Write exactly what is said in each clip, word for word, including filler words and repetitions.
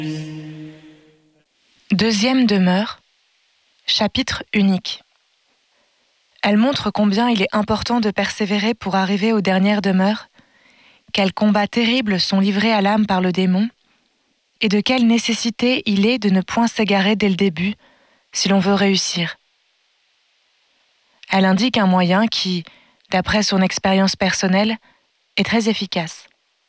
Deuxième demeure, chapitre unique. Elle montre combien il est important de persévérer pour arriver aux dernières demeures, quels combats terribles sont livrés à l'âme par le démon, et de quelle nécessité il est de ne point s'égarer dès le début, si l'on veut réussir. Elle indique un moyen qui, d'après son expérience personnelle, est très efficace.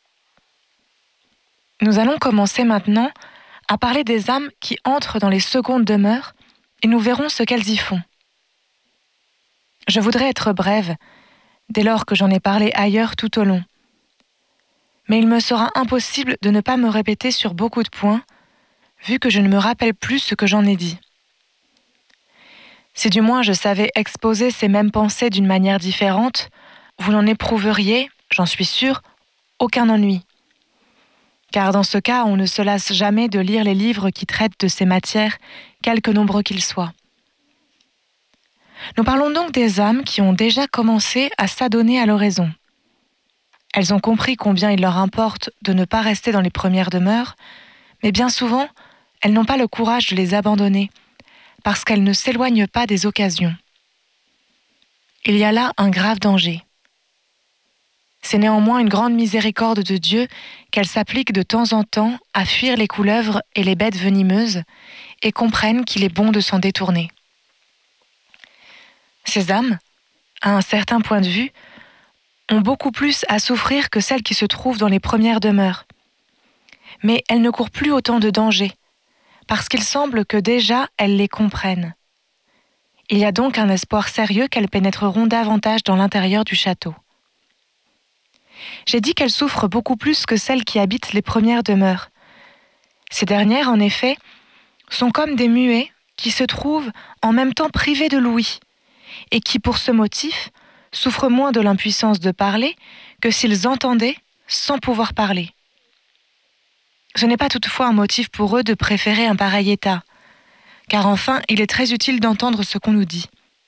Nous allons commencer maintenant à parler des âmes qui entrent dans les secondes demeures et nous verrons ce qu'elles y font. Je voudrais être brève, dès lors que j'en ai parlé ailleurs tout au long. Mais il me sera impossible de ne pas me répéter sur beaucoup de points, vu que je ne me rappelle plus ce que j'en ai dit. Si du moins je savais exposer ces mêmes pensées d'une manière différente, vous n'en éprouveriez, j'en suis sûre, aucun ennui. Car dans ce cas, on ne se lasse jamais de lire les livres qui traitent de ces matières, quelque nombreux qu'ils soient. Nous parlons donc des âmes qui ont déjà commencé à s'adonner à l'oraison. Elles ont compris combien il leur importe de ne pas rester dans les premières demeures, mais bien souvent, elles n'ont pas le courage de les abandonner, parce qu'elles ne s'éloignent pas des occasions. Il y a là un grave danger. C'est néanmoins une grande miséricorde de Dieu qu'elles s'appliquent de temps en temps à fuir les couleuvres et les bêtes venimeuses et comprennent qu'il est bon de s'en détourner. Ces âmes, à un certain point de vue, ont beaucoup plus à souffrir que celles qui se trouvent dans les premières demeures. Mais elles ne courent plus autant de dangers, parce qu'il semble que déjà elles les comprennent. Il y a donc un espoir sérieux qu'elles pénétreront davantage dans l'intérieur du château. J'ai dit qu'elles souffrent beaucoup plus que celles qui habitent les premières demeures. Ces dernières, en effet, sont comme des muets qui se trouvent en même temps privés de l'ouïe, et qui, pour ce motif, souffrent moins de l'impuissance de parler que s'ils entendaient sans pouvoir parler. Ce n'est pas toutefois un motif pour eux de préférer un pareil état, car enfin, il est très utile d'entendre ce qu'on nous dit.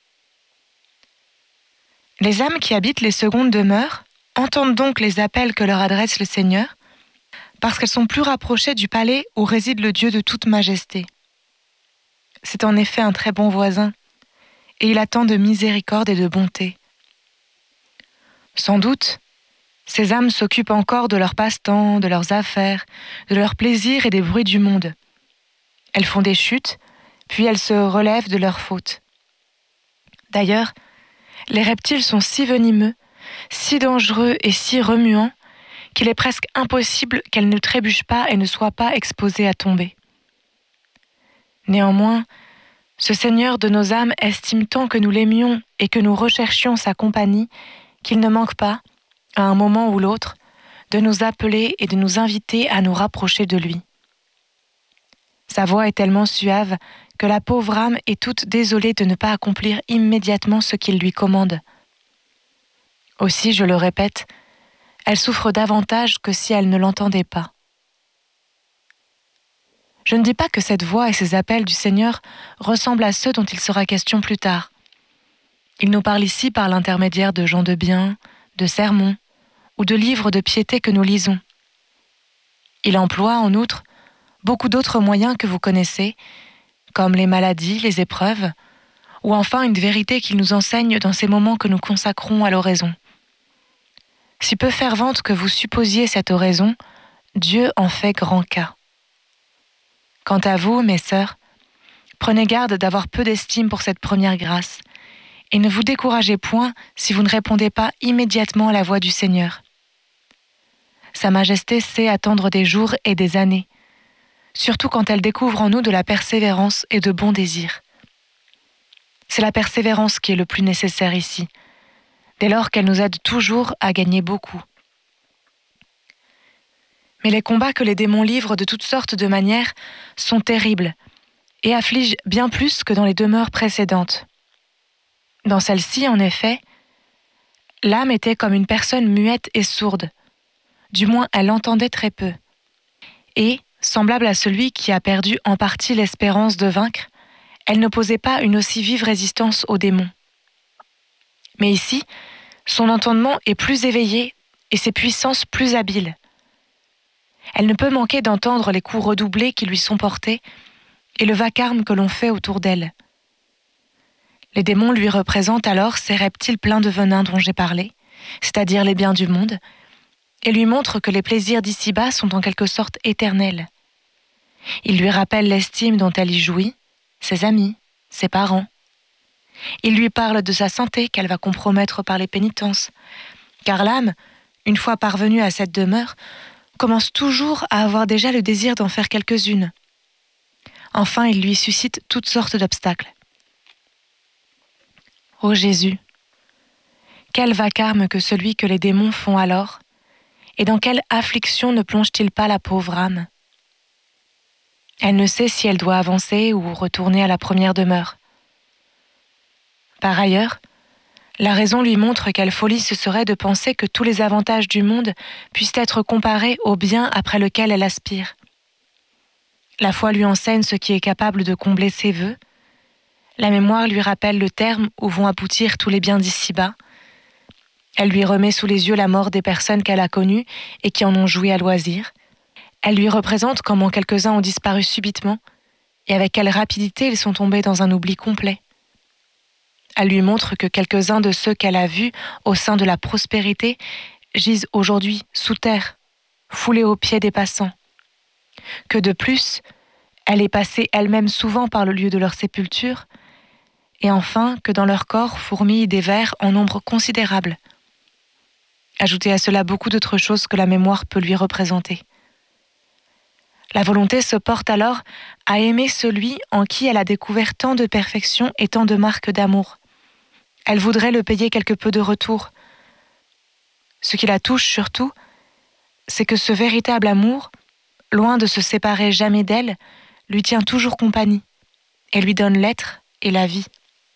Les âmes qui habitent les secondes demeures entendent donc les appels que leur adresse le Seigneur, parce qu'elles sont plus rapprochées du palais où réside le Dieu de toute majesté. C'est en effet un très bon voisin, et il attend de miséricorde et de bonté. Sans doute, ces âmes s'occupent encore de leurs passe-temps, de leurs affaires, de leurs plaisirs et des bruits du monde. Elles font des chutes, puis elles se relèvent de leurs fautes. D'ailleurs, les reptiles sont si venimeux, si dangereux et si remuants qu'il est presque impossible qu'elles ne trébuchent pas et ne soient pas exposées à tomber. Néanmoins, ce Seigneur de nos âmes estime tant que nous l'aimions et que nous recherchions sa compagnie qu'il ne manque pas, à un moment ou l'autre, de nous appeler et de nous inviter à nous rapprocher de lui. Sa voix est tellement suave que la pauvre âme est toute désolée de ne pas accomplir immédiatement ce qu'il lui commande. Aussi, je le répète, elle souffre davantage que si elle ne l'entendait pas. Je ne dis pas que cette voix et ces appels du Seigneur ressemblent à ceux dont il sera question plus tard. Il nous parle ici par l'intermédiaire de gens de bien, de sermons ou de livres de piété que nous lisons. Il emploie, en outre, beaucoup d'autres moyens que vous connaissez, comme les maladies, les épreuves, ou enfin une vérité qu'il nous enseigne dans ces moments que nous consacrons à l'oraison. Si peu fervente que vous supposiez cette oraison, Dieu en fait grand cas. Quant à vous, mes sœurs, prenez garde d'avoir peu d'estime pour cette première grâce, et ne vous découragez point si vous ne répondez pas immédiatement à la voix du Seigneur. Sa Majesté sait attendre des jours et des années, surtout quand elle découvre en nous de la persévérance et de bons désirs. C'est la persévérance qui est le plus nécessaire ici, dès lors qu'elle nous aide toujours à gagner beaucoup. Mais les combats que les démons livrent de toutes sortes de manières sont terribles et affligent bien plus que dans les demeures précédentes. Dans celle-ci, en effet, l'âme était comme une personne muette et sourde, du moins elle entendait très peu, et, semblable à celui qui a perdu en partie l'espérance de vaincre, elle n'opposait pas une aussi vive résistance aux démons. Mais ici, son entendement est plus éveillé et ses puissances plus habiles. Elle ne peut manquer d'entendre les coups redoublés qui lui sont portés et le vacarme que l'on fait autour d'elle. Les démons lui représentent alors ces reptiles pleins de venin dont j'ai parlé, c'est-à-dire les biens du monde, et lui montrent que les plaisirs d'ici-bas sont en quelque sorte éternels. Il lui rappelle l'estime dont elle y jouit, ses amis, ses parents. Il lui parle de sa santé qu'elle va compromettre par les pénitences, car l'âme, une fois parvenue à cette demeure, commence toujours à avoir déjà le désir d'en faire quelques-unes. Enfin, il lui suscite toutes sortes d'obstacles. Ô Jésus, quel vacarme que celui que les démons font alors, et dans quelle affliction ne plonge-t-il pas la pauvre âme? Elle ne sait si elle doit avancer ou retourner à la première demeure. Par ailleurs, la raison lui montre quelle folie ce serait de penser que tous les avantages du monde puissent être comparés au bien après lequel elle aspire. La foi lui enseigne ce qui est capable de combler ses vœux. La mémoire lui rappelle le terme où vont aboutir tous les biens d'ici-bas. Elle lui remet sous les yeux la mort des personnes qu'elle a connues et qui en ont joui à loisir. Elle lui représente comment quelques-uns ont disparu subitement et avec quelle rapidité ils sont tombés dans un oubli complet. Elle lui montre que quelques-uns de ceux qu'elle a vus au sein de la prospérité gisent aujourd'hui sous terre, foulés aux pieds des passants. Que de plus, elle est passée elle-même souvent par le lieu de leur sépulture, et enfin que dans leur corps fourmillent des vers en nombre considérable. Ajoutez à cela beaucoup d'autres choses que la mémoire peut lui représenter. La volonté se porte alors à aimer celui en qui elle a découvert tant de perfection et tant de marques d'amour. Elle voudrait le payer quelque peu de retour. Ce qui la touche surtout, c'est que ce véritable amour, loin de se séparer jamais d'elle, lui tient toujours compagnie et lui donne l'être et la vie.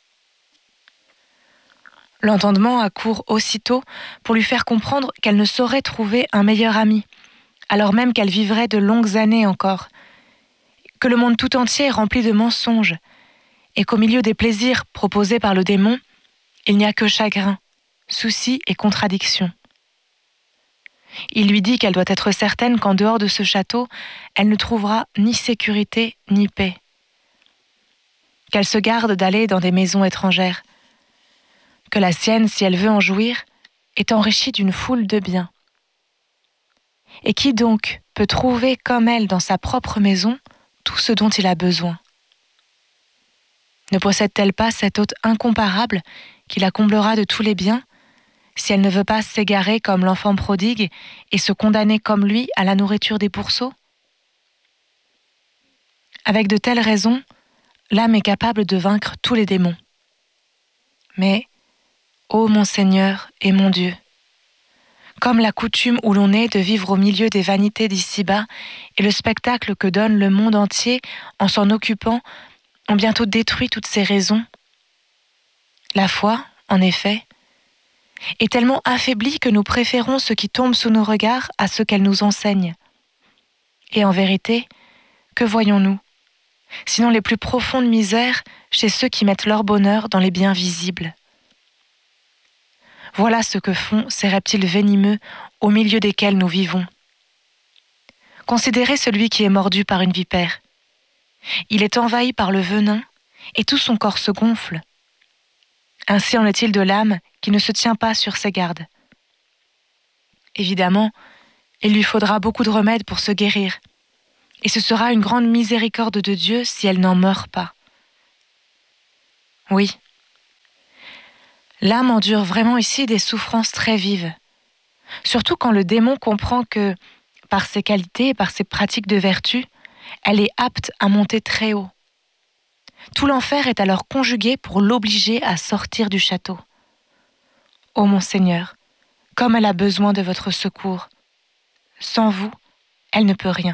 L'entendement accourt aussitôt pour lui faire comprendre qu'elle ne saurait trouver un meilleur ami, alors même qu'elle vivrait de longues années encore, que le monde tout entier est rempli de mensonges, et qu'au milieu des plaisirs proposés par le démon, il n'y a que chagrin, soucis et contradictions. Il lui dit qu'elle doit être certaine qu'en dehors de ce château, elle ne trouvera ni sécurité ni paix. Qu'elle se garde d'aller dans des maisons étrangères, que la sienne, si elle veut en jouir, est enrichie d'une foule de biens. Et qui donc peut trouver comme elle dans sa propre maison tout ce dont il a besoin? Ne possède-t-elle pas cet hôte incomparable qui la comblera de tous les biens, si elle ne veut pas s'égarer comme l'enfant prodigue et se condamner comme lui à la nourriture des pourceaux? Avec de telles raisons, l'âme est capable de vaincre tous les démons. Mais, ô mon Seigneur et mon Dieu, comme la coutume où l'on est de vivre au milieu des vanités d'ici-bas et le spectacle que donne le monde entier en s'en occupant ont bientôt détruit toutes ces raisons, la foi, en effet, est tellement affaiblie que nous préférons ce qui tombe sous nos regards à ce qu'elle nous enseigne. Et en vérité, que voyons-nous, sinon les plus profondes misères chez ceux qui mettent leur bonheur dans les biens visibles? Voilà ce que font ces reptiles venimeux au milieu desquels nous vivons. Considérez celui qui est mordu par une vipère. Il est envahi par le venin et tout son corps se gonfle. Ainsi en est-il de l'âme qui ne se tient pas sur ses gardes. Évidemment, il lui faudra beaucoup de remèdes pour se guérir, et ce sera une grande miséricorde de Dieu si elle n'en meurt pas. Oui, l'âme endure vraiment ici des souffrances très vives, surtout quand le démon comprend que, par ses qualités et par ses pratiques de vertu, elle est apte à monter très haut. Tout l'enfer est alors conjugué pour l'obliger à sortir du château. Ô mon Seigneur, comme elle a besoin de votre secours. Sans vous, elle ne peut rien.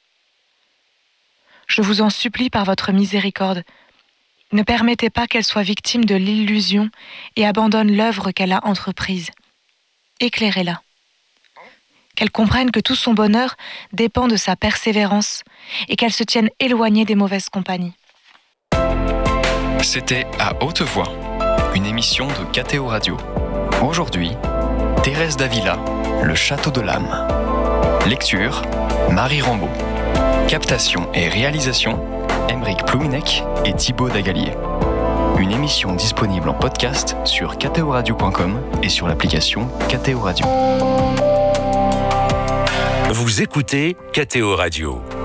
Je vous en supplie par votre miséricorde, ne permettez pas qu'elle soit victime de l'illusion et abandonne l'œuvre qu'elle a entreprise. Éclairez-la. Qu'elle comprenne que tout son bonheur dépend de sa persévérance et qu'elle se tienne éloignée des mauvaises compagnies. C'était À Haute Voix, une émission de K T O Radio. Aujourd'hui, Thérèse d'Avila, Le Château de l'âme. Lecture, Marie Rambaud. Captation et réalisation, Aymeric Plouinec et Thibaut Dagalier. Une émission disponible en podcast sur kto-radio point com et sur l'application K T O Radio. Vous écoutez K T O Radio.